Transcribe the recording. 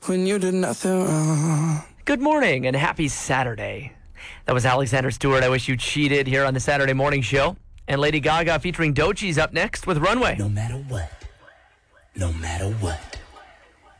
when you did nothing wrong. Good morning and happy Saturday. That was Alexander Stewart. I Wish You Cheated here on the Saturday Morning Show. And Lady Gaga featuring Doechie's up next with Runway. No matter what. No matter what.